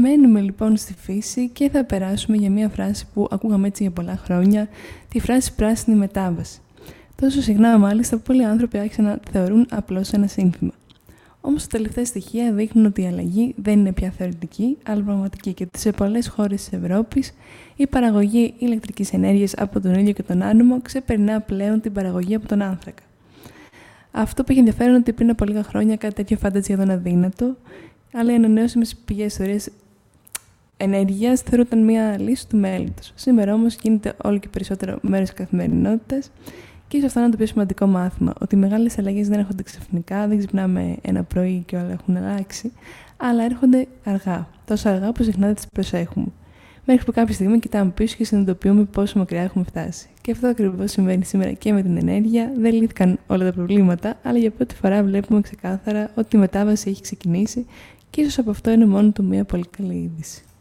Μένουμε λοιπόν στη φύση και θα περάσουμε για μια φράση που ακούγαμε έτσι για πολλά χρόνια, τη φράση πράσινη μετάβαση. Τόσο συχνά μάλιστα που πολλοί άνθρωποι άρχισαν να θεωρούν απλώς ένα σύνθημα. Όμως τα τελευταία στοιχεία δείχνουν ότι η αλλαγή δεν είναι πια θεωρητική, αλλά πραγματική και ότι σε πολλές χώρες της Ευρώπης η παραγωγή ηλεκτρικής ενέργειας από τον ήλιο και τον άνεμο ξεπερνά πλέον την παραγωγή από τον άνθρακα. Αυτό που έχει ενδιαφέρον ότι πριν από λίγα χρόνια κάτι τέτοιο φάνταζε σχεδόν αδύνατο, αλλά οι ανανεώσιμες πηγές ενέργειας θεωρούνταν μια λύση του μέλλοντος. Σήμερα όμως γίνεται όλο και περισσότερο μέρος της καθημερινότητας και ίσως αυτό είναι το πιο σημαντικό μάθημα, ότι οι μεγάλες αλλαγές δεν έρχονται ξαφνικά, δεν ξυπνάμε ένα πρωί και όλα έχουν αλλάξει, αλλά έρχονται αργά, τόσο αργά που συχνά δεν τις προσέχουμε. Μέχρι που κάποια στιγμή κοιτάμε πίσω και συνειδητοποιούμε πόσο μακριά έχουμε φτάσει. Και αυτό ακριβώς συμβαίνει σήμερα και με την ενέργεια. Δεν λύθηκαν όλα τα προβλήματα, αλλά για πρώτη φορά βλέπουμε ξεκάθαρα ότι η μετάβαση έχει ξεκινήσει και ίσως από αυτό είναι μόνο του μια πολύ καλή είδηση.